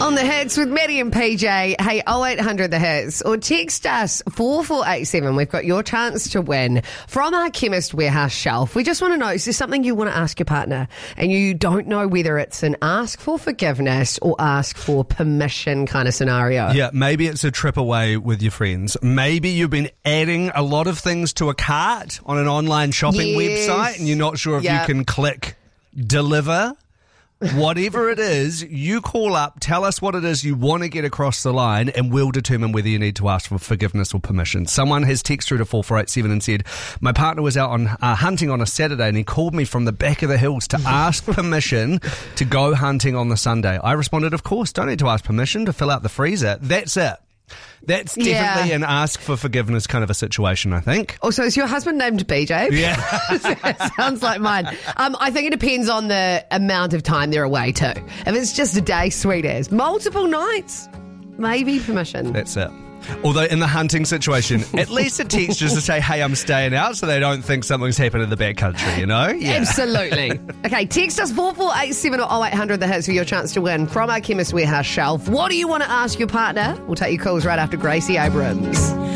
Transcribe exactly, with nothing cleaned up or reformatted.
On the hits with Maddie and P J. Hey, oh eight hundred the hits or text us four four eight seven. We've got your chance to win from our Chemist Warehouse shelf. We just want to know, is there something you want to ask your partner and you don't know whether it's an ask for forgiveness or ask for permission kind of scenario? Yeah, maybe it's a trip away with your friends. Maybe you've been adding a lot of things to a cart on an online shopping Yes. website and you're not sure if Yeah. you can click deliver. Whatever it is, you call up, tell us what it is you want to get across the line, and we'll determine whether you need to ask for forgiveness or permission. Someone has texted through to four four eight seven and said, my partner was out on uh, hunting on a Saturday and he called me from the back of the hills to ask permission to go hunting on the Sunday. I responded, of course, don't need to ask permission to fill out the freezer. That's it. That's definitely Yeah. an ask for forgiveness kind of a situation, I think. Also, is your husband named B J? Yeah. Sounds like mine. Um, I think it depends on the amount of time they're away too. If it's just a day, sweet as. Multiple nights, maybe permission. That's it. Although in the hunting situation, at least a text just to say, hey, I'm staying out, so they don't think something's happened in the backcountry, you know? Yeah. Absolutely. Okay, text us four four eight seven or oh eight hundred the hits for your chance to win from our Chemist Warehouse shelf. What do you want to ask your partner? We'll take your calls right after Gracie Abrams.